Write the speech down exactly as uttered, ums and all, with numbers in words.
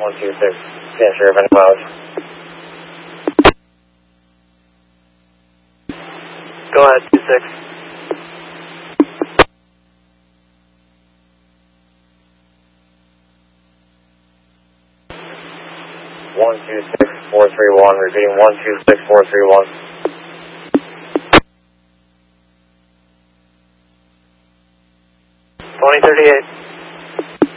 one two six, can't share of any mileage. Go ahead, two six. one two six four three one, repeating one two six four three one. twenty thirty-eight.